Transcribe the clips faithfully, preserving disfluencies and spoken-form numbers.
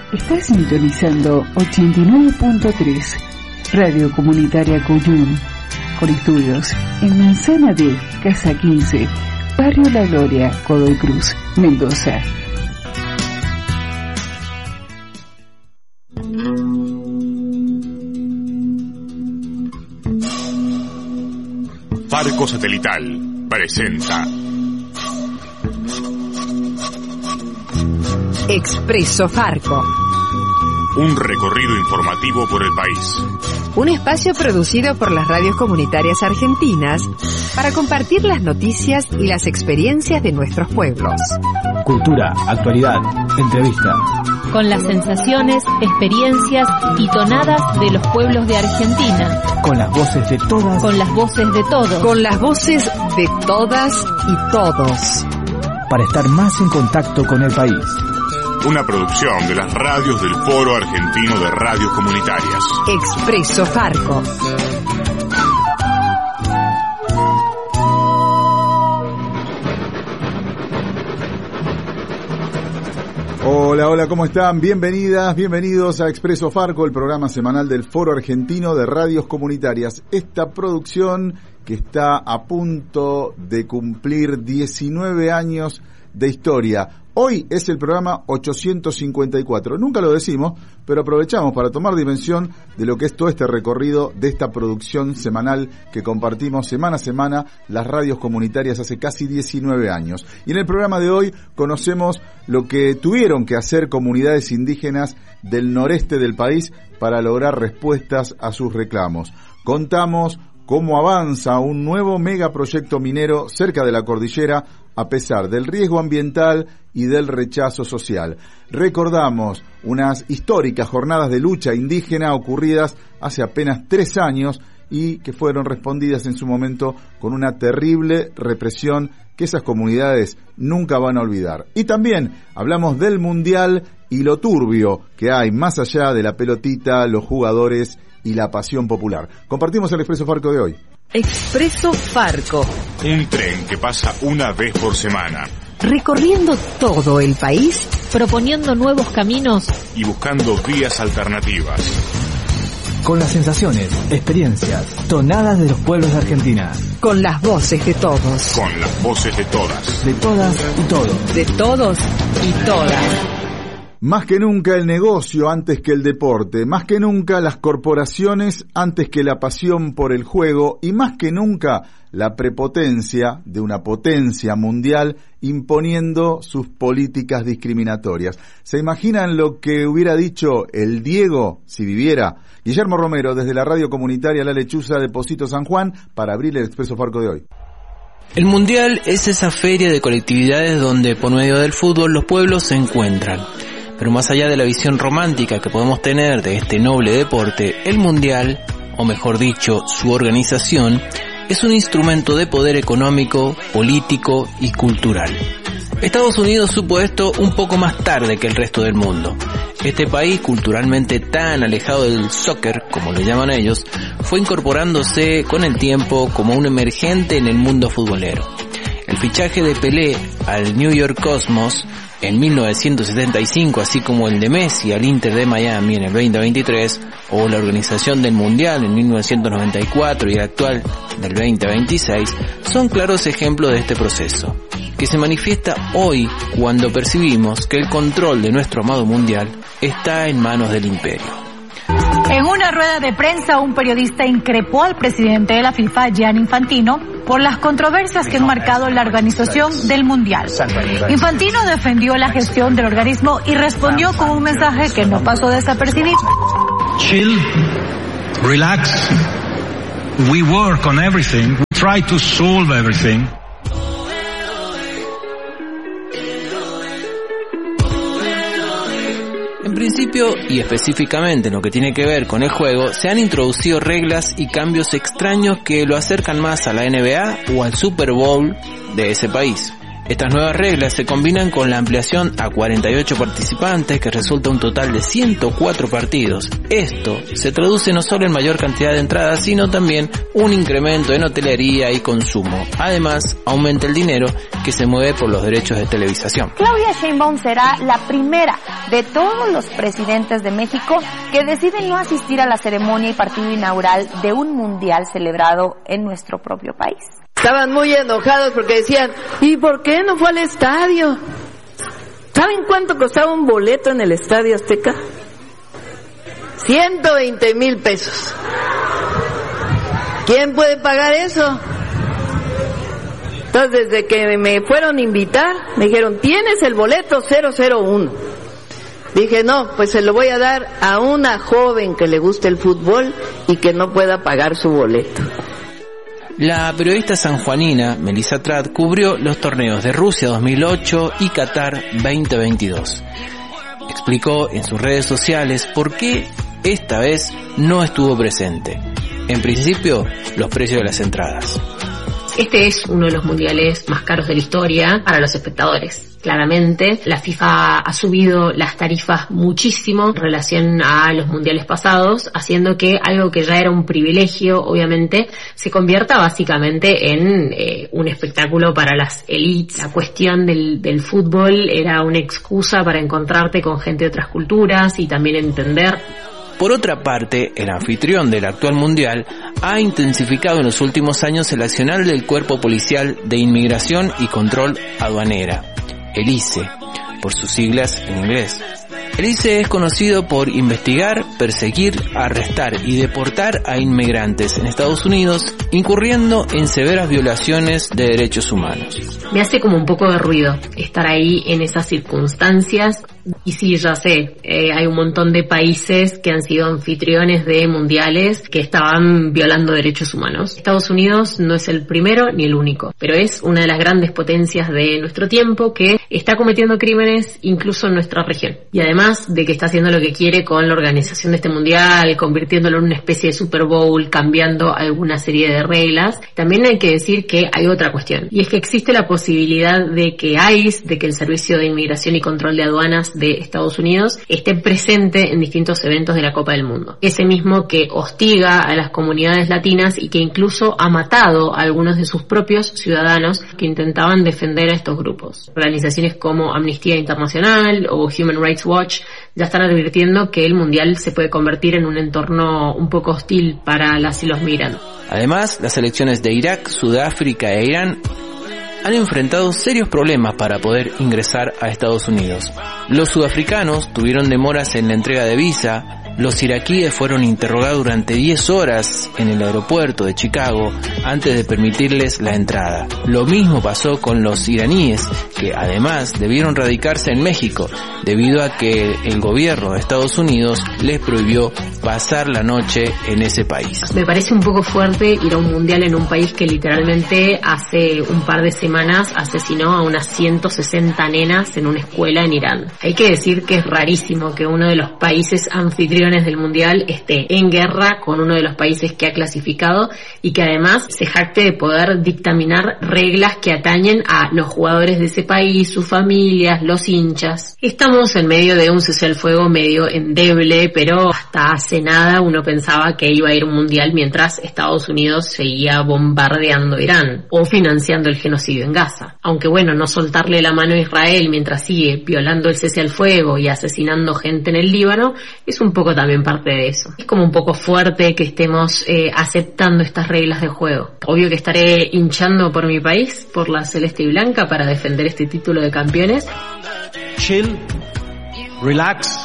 Está sintonizando ochenta y nueve punto tres, Radio Comunitaria Cuyum, con estudios en Manzana D, Casa quince, Barrio La Gloria, Godoy Cruz, Mendoza. Farco Satelital presenta Expreso Farco. Un recorrido informativo por el país. Un espacio producido por las radios comunitarias argentinas para compartir las noticias y las experiencias de nuestros pueblos. Cultura, actualidad, entrevista. Con las sensaciones, experiencias y tonadas de los pueblos de Argentina. Con las voces de todas. Con las voces de todos. Con las voces de todas y todos. Para estar más en contacto con el país. Una producción de las radios del Foro Argentino de Radios Comunitarias. Expreso Farco. Hola, hola, ¿cómo están? Bienvenidas, bienvenidos a Expreso Farco, el programa semanal del Foro Argentino de Radios Comunitarias. Esta producción que está a punto de cumplir diecinueve años de historia. Hoy es el programa ochocientos cincuenta y cuatro. Nunca lo decimos, pero aprovechamos para tomar dimensión de lo que es todo este recorrido de esta producción semanal que compartimos semana a semana las radios comunitarias hace casi diecinueve años. Y en el programa de hoy conocemos lo que tuvieron que hacer comunidades indígenas del noreste del país para lograr respuestas a sus reclamos. Contamos cómo avanza un nuevo megaproyecto minero cerca de la cordillera a pesar del riesgo ambiental y del rechazo social. Recordamos unas históricas jornadas de lucha indígena ocurridas hace apenas tres años y que fueron respondidas en su momento con una terrible represión que esas comunidades nunca van a olvidar. Y también hablamos del Mundial y lo turbio que hay más allá de la pelotita, los jugadores y la pasión popular. Compartimos el Expreso Farco de hoy. Expreso Farco. Un tren que pasa una vez por semana. Recorriendo todo el país, proponiendo nuevos caminos y buscando vías alternativas. Con las sensaciones, experiencias, tonadas de los pueblos de Argentina. Con las voces de todos. Con las voces de todas. De todas y todos. De todos y todas. Más que nunca el negocio antes que el deporte, más que nunca las corporaciones antes que la pasión por el juego y más que nunca la prepotencia de una potencia mundial imponiendo sus políticas discriminatorias. ¿Se imaginan lo que hubiera dicho el Diego si viviera? Guillermo Romero, desde la radio comunitaria La Lechuza de Pocito San Juan, para abrir el Expreso Farco de hoy. El Mundial es esa feria de colectividades donde por medio del fútbol los pueblos se encuentran. Pero más allá de la visión romántica que podemos tener de este noble deporte, el Mundial, o mejor dicho, su organización, es un instrumento de poder económico, político y cultural. Estados Unidos supo esto un poco más tarde que el resto del mundo. Este país, culturalmente tan alejado del soccer, como lo llaman ellos, fue incorporándose con el tiempo como un emergente en el mundo futbolero. El fichaje de Pelé al New York Cosmos en mil novecientos setenta y cinco, así como el de Messi al Inter de Miami en el veinte veintitrés, o la organización del Mundial en mil novecientos noventa y cuatro y el actual del veinte veintiséis, son claros ejemplos de este proceso, que se manifiesta hoy cuando percibimos que el control de nuestro amado Mundial está en manos del imperio. En una rueda de prensa, un periodista increpó al presidente de la FIFA, Gianni Infantino, por las controversias que han marcado la organización del Mundial. Infantino defendió la gestión del organismo y respondió con un mensaje que no pasó desapercibido. Chill, relax, we work on everything, we try to solve everything. En principio, y específicamente en lo que tiene que ver con el juego, se han introducido reglas y cambios extraños que lo acercan más a la N B A o al Super Bowl de ese país. Estas nuevas reglas se combinan con la ampliación a cuarenta y ocho participantes, que resulta un total de ciento cuatro partidos. Esto se traduce no solo en mayor cantidad de entradas, sino también un incremento en hotelería y consumo. Además, aumenta el dinero que se mueve por los derechos de televisación. Claudia Sheinbaum será la primera de todos los presidentes de México que deciden no asistir a la ceremonia y partido inaugural de un mundial celebrado en nuestro propio país. Estaban muy enojados porque decían, ¿y por qué no fue al estadio? ¿Saben cuánto costaba un boleto en el Estadio Azteca? ciento veinte mil pesos. ¿Quién puede pagar eso? Entonces, desde que me fueron a invitar, me dijeron, ¿tienes el boleto cero cero uno? Dije, no, pues se lo voy a dar a una joven que le guste el fútbol y que no pueda pagar su boleto. La periodista sanjuanina Melissa Trat cubrió los torneos de Rusia dos mil ocho y Qatar veinte veintidós. Explicó en sus redes sociales por qué esta vez no estuvo presente. En principio, los precios de las entradas. Este es uno de los mundiales más caros de la historia para los espectadores. Claramente, la FIFA ha subido las tarifas muchísimo en relación a los mundiales pasados, haciendo que algo que ya era un privilegio, obviamente, se convierta básicamente en eh, un espectáculo para las élites. La cuestión del, del fútbol era una excusa para encontrarte con gente de otras culturas y también entender. Por otra parte, el anfitrión del actual mundial ha intensificado en los últimos años el accionar del Cuerpo Policial de Inmigración y Control Aduanera, el I C E, por sus siglas en inglés. El I C E es conocido por investigar, perseguir, arrestar y deportar a inmigrantes en Estados Unidos, incurriendo en severas violaciones de derechos humanos. Me hace como un poco de ruido estar ahí en esas circunstancias. Y sí, ya sé, eh, hay un montón de países que han sido anfitriones de mundiales que estaban violando derechos humanos. Estados Unidos no es el primero ni el único, pero es una de las grandes potencias de nuestro tiempo que está cometiendo crímenes incluso en nuestra región. Y además de que está haciendo lo que quiere con la organización de este mundial, convirtiéndolo en una especie de Super Bowl, cambiando alguna serie de reglas, también hay que decir que hay otra cuestión. Y es que existe la posibilidad de que I C E, de que el Servicio de Inmigración y Control de Aduanas de Estados Unidos esté presente en distintos eventos de la Copa del Mundo. Ese mismo que hostiga a las comunidades latinas y que incluso ha matado a algunos de sus propios ciudadanos que intentaban defender a estos grupos. Organizaciones como Amnistía Internacional o Human Rights Watch ya están advirtiendo que el Mundial se puede convertir en un entorno un poco hostil para las y los migrantes. Además, las elecciones de Irak, Sudáfrica e Irán han enfrentado serios problemas para poder ingresar a Estados Unidos. Los sudafricanos tuvieron demoras en la entrega de visa, los iraquíes fueron interrogados durante diez horas en el aeropuerto de Chicago antes de permitirles la entrada. Lo mismo pasó con los iraníes, que además debieron radicarse en México, debido a que el gobierno de Estados Unidos les prohibió pasar la noche en ese país. Me parece un poco fuerte ir a un mundial en un país que literalmente hace un par de semanas asesinó a unas ciento sesenta nenas en una escuela en Irán. Hay que decir que es rarísimo que uno de los países anfitriones del mundial esté en guerra con uno de los países que ha clasificado y que además se jacte de poder dictaminar reglas que atañen a los jugadores de ese país, sus familias, los hinchas. Estamos en medio de un cese al fuego medio endeble, pero hasta hace nada uno pensaba que iba a ir un mundial mientras Estados Unidos seguía bombardeando Irán o financiando el genocidio en Gaza. Aunque bueno, no soltarle la mano a Israel mientras sigue violando el cese al fuego y asesinando gente en el Líbano es un poco también parte de eso. Es como un poco fuerte que estemos eh, aceptando estas reglas de juego. Obvio que estaré hinchando por mi país, por la celeste y blanca, para defender este título de campeones. Chill, relax,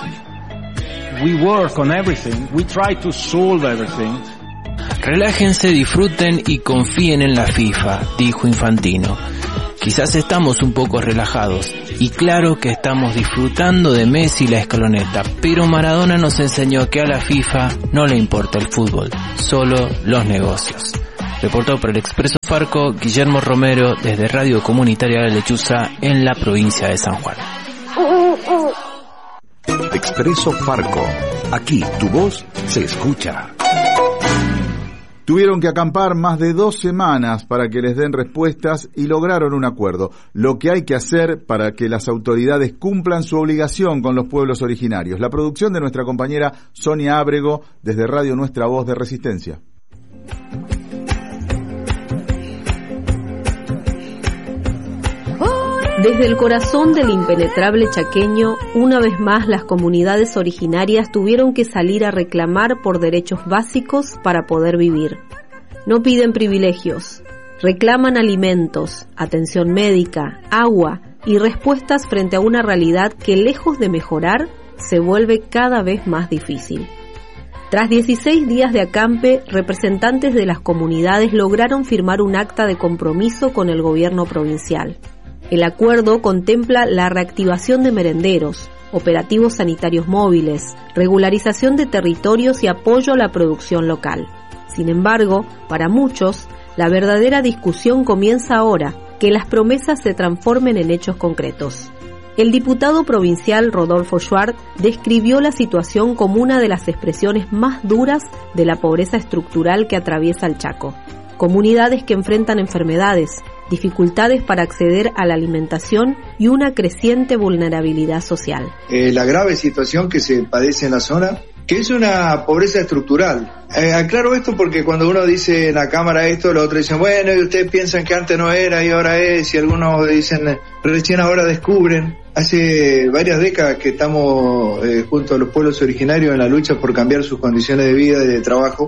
we work on everything, we try to solve everything. Relájense, disfruten y confíen en la FIFA, dijo Infantino. Quizás estamos un poco relajados, y claro que estamos disfrutando de Messi y la escaloneta, pero Maradona nos enseñó que a la FIFA no le importa el fútbol, solo los negocios. Reportó por el Expreso Farco, Guillermo Romero, desde Radio Comunitaria La Lechuza, en la provincia de San Juan. Expreso Farco, aquí tu voz se escucha. Tuvieron que acampar más de dos semanas para que les den respuestas y lograron un acuerdo. Lo que hay que hacer para que las autoridades cumplan su obligación con los pueblos originarios. La producción de nuestra compañera Sonia Ábrego desde Radio Nuestra Voz de Resistencia. Desde el corazón del impenetrable chaqueño, una vez más las comunidades originarias tuvieron que salir a reclamar por derechos básicos para poder vivir. No piden privilegios, reclaman alimentos, atención médica, agua y respuestas frente a una realidad que, lejos de mejorar, se vuelve cada vez más difícil. Tras dieciséis días de acampe, representantes de las comunidades lograron firmar un acta de compromiso con el gobierno provincial. El acuerdo contempla la reactivación de merenderos, operativos sanitarios móviles, regularización de territorios y apoyo a la producción local. Sin embargo, para muchos, la verdadera discusión comienza ahora, que las promesas se transformen en hechos concretos. El diputado provincial Rodolfo Schwartz describió la situación como una de las expresiones más duras de la pobreza estructural que atraviesa el Chaco. Comunidades que enfrentan enfermedades, dificultades para acceder a la alimentación y una creciente vulnerabilidad social. Eh, la grave situación que se padece en la zona, que es una pobreza estructural. Eh, aclaro esto porque cuando uno dice en la cámara esto, los otros dicen, bueno, y ustedes piensan que antes no era y ahora es, y algunos dicen, recién ahora descubren. Hace varias décadas que estamos eh, junto a los pueblos originarios en la lucha por cambiar sus condiciones de vida y de trabajo,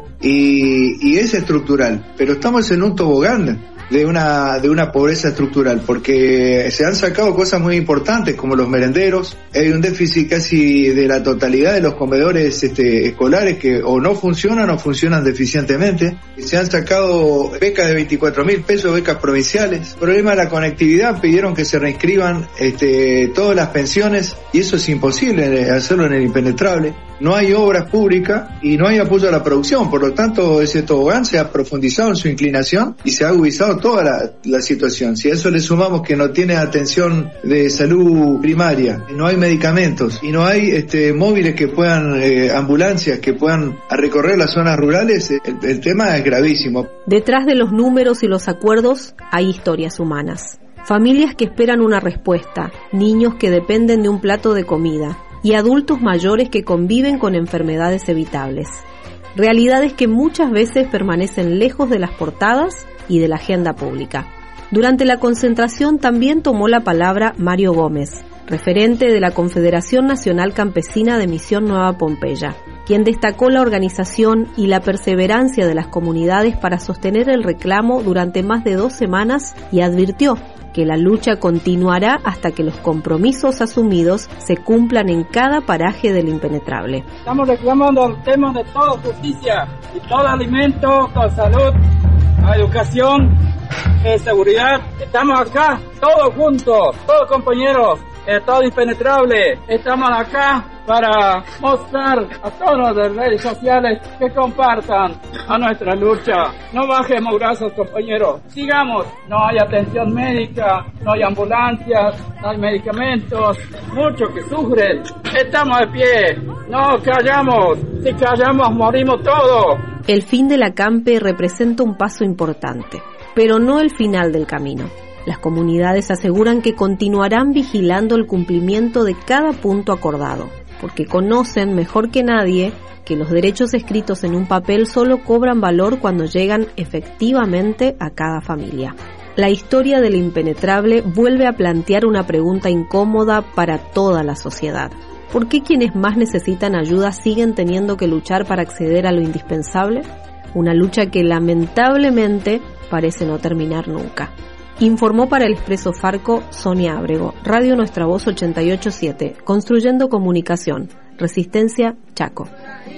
y, y es estructural, pero estamos en un tobogán de una de una pobreza estructural, porque se han sacado cosas muy importantes como los merenderos. Hay un déficit casi de la totalidad de los comedores este, escolares que o no funcionan o funcionan deficientemente. Se han sacado becas de veinticuatro mil pesos, becas provinciales. El problema de la conectividad, pidieron que se reinscriban este, todas las pensiones, y eso es imposible hacerlo en el impenetrable. No hay obras públicas y no hay apoyo a la producción, por lo tanto ese tobogán se ha profundizado en su inclinación y se ha agudizado toda la, la situación. Si a eso le sumamos que no tiene atención de salud primaria, no hay medicamentos y no hay este, móviles que puedan, eh, ambulancias que puedan recorrer las zonas rurales, el, el tema es gravísimo. Detrás de los números y los acuerdos hay historias humanas. Familias que esperan una respuesta, niños que dependen de un plato de comida y adultos mayores que conviven con enfermedades evitables. Realidades que muchas veces permanecen lejos de las portadas y de la agenda pública. Durante la concentración también tomó la palabra Mario Gómez, referente de la Confederación Nacional Campesina de Misión Nueva Pompeya, quien destacó la organización y la perseverancia de las comunidades para sostener el reclamo durante más de dos semanas y advirtió que la lucha continuará hasta que los compromisos asumidos se cumplan en cada paraje del impenetrable. Estamos reclamando el tema de toda justicia y todo alimento, toda salud, educación, eh, seguridad. Estamos acá, todos juntos, todos compañeros, eh, todo impenetrable. Estamos acá para mostrar a todos de redes sociales que compartan a nuestra lucha. No bajemos brazos, compañeros. Sigamos. No hay atención médica, no hay ambulancias, no hay medicamentos. Muchos que sufren. Estamos de pie. No callamos. Si callamos, morimos todos. El fin del acampe representa un paso importante, pero no el final del camino. Las comunidades aseguran que continuarán vigilando el cumplimiento de cada punto acordado, porque conocen mejor que nadie que los derechos escritos en un papel solo cobran valor cuando llegan efectivamente a cada familia. La historia del impenetrable vuelve a plantear una pregunta incómoda para toda la sociedad. ¿Por qué quienes más necesitan ayuda siguen teniendo que luchar para acceder a lo indispensable? Una lucha que lamentablemente parece no terminar nunca. Informó para el Expreso Farco Sonia Ábrego, Radio Nuestra Voz ochenta y ocho punto siete, Construyendo Comunicación, Resistencia, Chaco.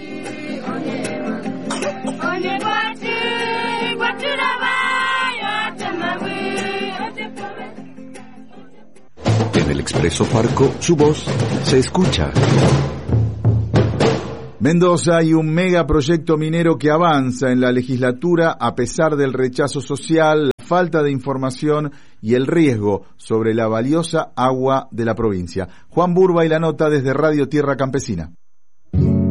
En el Expreso Farco, su voz se escucha. Mendoza, hay un megaproyecto minero que avanza en la legislatura a pesar del rechazo social, la falta de información y el riesgo sobre la valiosa agua de la provincia. Juan Burba y la nota desde Radio Tierra Campesina.